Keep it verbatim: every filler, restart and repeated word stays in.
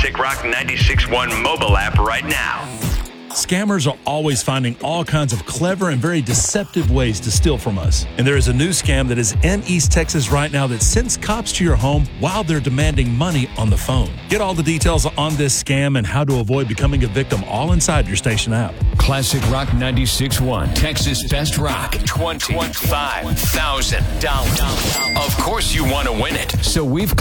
Classic Rock ninety-six point one mobile app right now. Scammers are always finding all kinds of clever and very deceptive ways to steal from us. And there is a new scam that is in East Texas right now that sends cops to your home while they're demanding money on the phone. Get all the details on this scam and how to avoid becoming a victim all inside your station app. Classic Rock ninety-six point one, Texas Best Rock, twenty-five thousand dollars. Of course you want to win it, so we've